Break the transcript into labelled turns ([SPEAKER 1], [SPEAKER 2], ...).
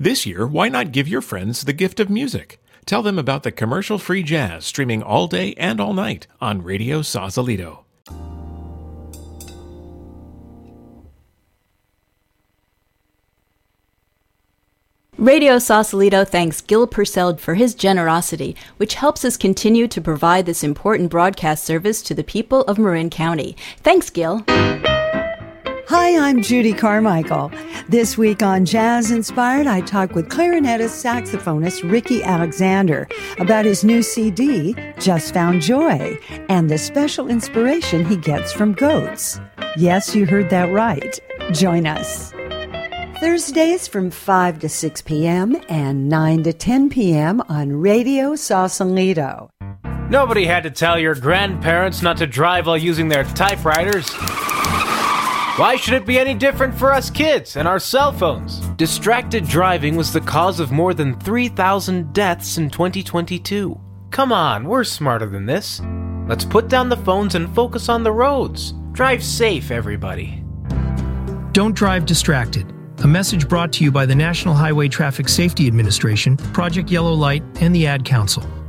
[SPEAKER 1] This year, why not give your friends the gift of music? Tell them about the commercial-free jazz streaming all day and all night on Radio Sausalito.
[SPEAKER 2] Radio Sausalito thanks Gil Purcell for his generosity, which helps us continue to provide this important broadcast service to the people of Marin County. Thanks, Gil.
[SPEAKER 3] Hi, I'm Judy Carmichael. This week on Jazz Inspired, I talk with clarinetist saxophonist Ricky Alexander about his new CD, Just Found Joy, and the special inspiration he gets from goats. Yes, you heard that right. Join us. Thursdays from 5 to 6 p.m. and 9 to 10 p.m. on Radio Sausalito.
[SPEAKER 4] Nobody had to tell your grandparents not to drive while using their typewriters. Why should it be any different for us kids and our cell phones? Distracted driving was the cause of more than 3,000 deaths in 2022. Come on, we're smarter than this. Let's put down the phones and focus on the roads. Drive safe, everybody.
[SPEAKER 5] Don't drive distracted. A message brought to you by the National Highway Traffic Safety Administration, Project Yellow Light, and the Ad Council.